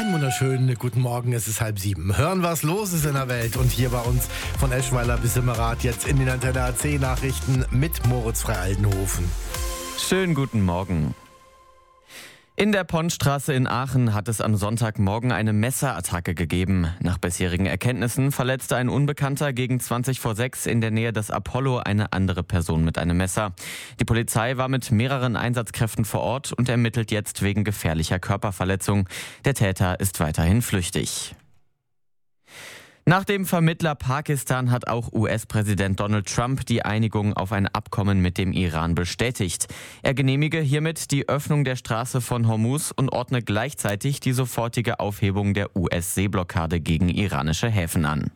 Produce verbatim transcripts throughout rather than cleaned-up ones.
Einen wunderschönen guten Morgen, es ist halb sieben. Hören, was los ist in der Welt. Und hier bei uns von Eschweiler bis Simmerath jetzt in den Antenne A C Nachrichten mit Moritz Frei-Altenhofen. Schönen guten Morgen. In der Pontstraße in Aachen hat es am Sonntagmorgen eine Messerattacke gegeben. Nach bisherigen Erkenntnissen verletzte ein Unbekannter gegen zwanzig vor sechs in der Nähe des Apollo eine andere Person mit einem Messer. Die Polizei war mit mehreren Einsatzkräften vor Ort und ermittelt jetzt wegen gefährlicher Körperverletzung. Der Täter ist weiterhin flüchtig. Nach dem Vermittler Pakistan hat auch U S-Präsident Donald Trump die Einigung auf ein Abkommen mit dem Iran bestätigt. Er genehmige hiermit die Öffnung der Straße von Hormuz und ordne gleichzeitig die sofortige Aufhebung der U S-Seeblockade gegen iranische Häfen an.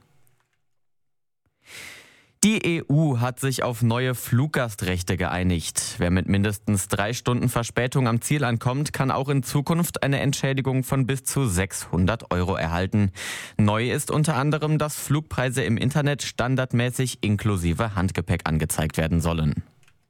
Die E U hat sich auf neue Fluggastrechte geeinigt. Wer mit mindestens drei Stunden Verspätung am Ziel ankommt, kann auch in Zukunft eine Entschädigung von bis zu sechshundert Euro erhalten. Neu ist unter anderem, dass Flugpreise im Internet standardmäßig inklusive Handgepäck angezeigt werden sollen.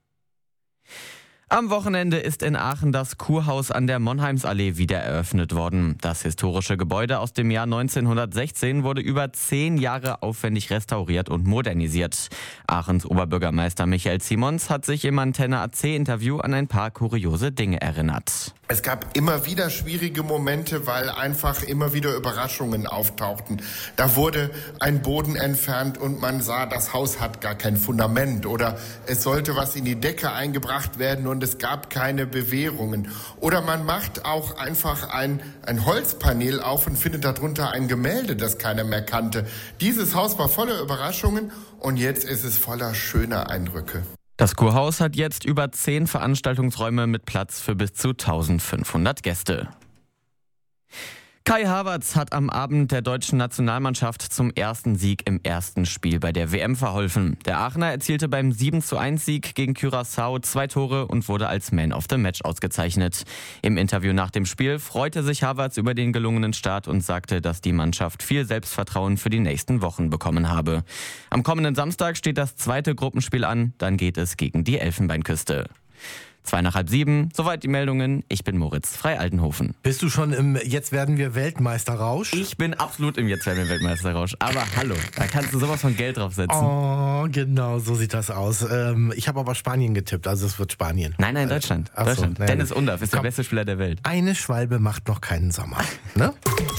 Am Wochenende ist in Aachen das Kurhaus an der Monheimsallee wieder eröffnet worden. Das historische Gebäude aus dem Jahr neunzehnhundertsechzehn wurde über zehn Jahre aufwendig restauriert und modernisiert. Aachens Oberbürgermeister Michael Simons hat sich im Antenne A C-Interview an ein paar kuriose Dinge erinnert. Es gab immer wieder schwierige Momente, weil einfach immer wieder Überraschungen auftauchten. Da wurde ein Boden entfernt und man sah, das Haus hat gar kein Fundament oder es sollte was in die Decke eingebracht werden und es gab keine Bewährungen. Oder man macht auch einfach ein, ein Holzpanel auf und findet darunter ein Gemälde, das keiner mehr kannte. Dieses Haus war voller Überraschungen und jetzt ist es voller schöner Eindrücke. Das Kurhaus hat jetzt über zehn Veranstaltungsräume mit Platz für bis zu eintausendfünfhundert Gäste. Kai Havertz hat am Abend der deutschen Nationalmannschaft zum ersten Sieg im ersten Spiel bei der W M verholfen. Der Aachener erzielte beim sieben zu eins Sieg gegen Curaçao zwei Tore und wurde als Man of the Match ausgezeichnet. Im Interview nach dem Spiel freute sich Havertz über den gelungenen Start und sagte, dass die Mannschaft viel Selbstvertrauen für die nächsten Wochen bekommen habe. Am kommenden Samstag steht das zweite Gruppenspiel an, dann geht es gegen die Elfenbeinküste. Zwei nach halb sieben, soweit die Meldungen. Ich bin Moritz Frei-Altenhofen. Bist du schon im Jetzt werden wir Weltmeister-Rausch? Ich bin absolut im Jetzt werden wir Weltmeister-Rausch. Aber hallo, da kannst du sowas von Geld draufsetzen. Oh, genau, so sieht das aus. Ähm, ich habe aber Spanien getippt, also es wird Spanien. Nein, nein, Deutschland. Ach so, Deutschland. naja, Dennis Undaff ist Komm. der beste Spieler der Welt. Eine Schwalbe macht noch keinen Sommer, ne?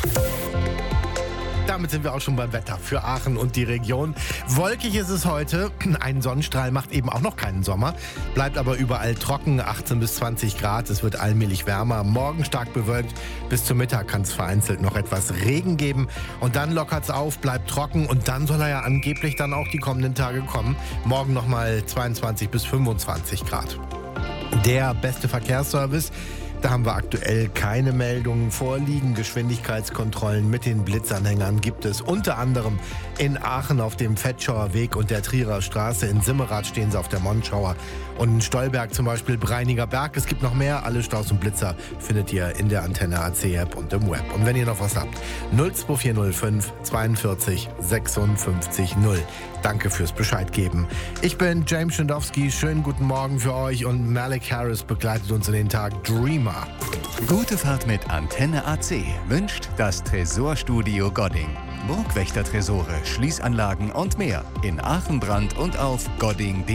Damit sind wir auch schon beim Wetter für Aachen und die Region. Wolkig ist es heute. Ein Sonnenstrahl macht eben auch noch keinen Sommer. Bleibt aber überall trocken, achtzehn bis zwanzig Grad. Es wird allmählich wärmer. Morgen stark bewölkt. Bis zum Mittag kann es vereinzelt noch etwas Regen geben. Und dann lockert es auf, bleibt trocken. Und dann soll er ja angeblich dann auch die kommenden Tage kommen. Morgen nochmal zweiundzwanzig bis fünfundzwanzig Grad. Der beste Verkehrsservice. Da haben wir aktuell keine Meldungen vorliegen. Geschwindigkeitskontrollen mit den Blitzanhängern gibt es unter anderem in Aachen auf dem Vetschauer Weg und der Trierer Straße. In Simmerath stehen sie auf der Monschauer und in Stolberg zum Beispiel Breiniger Berg. Es gibt noch mehr. Alle Staus und Blitzer findet ihr in der Antenne A C-App und im Web. Und wenn ihr noch was habt, null zwei vier null fünf zweiundvierzig sechsundfünfzig null. Danke fürs Bescheid geben. Ich bin James Schindowski. Schönen guten Morgen für euch und Malik Harris begleitet uns in den Tag. Dreamer. Gute Fahrt mit Antenne A C wünscht das Tresorstudio Godding. Burgwächter-Tresore, Schließanlagen und mehr in Aachen, Brand und auf godding punkt de.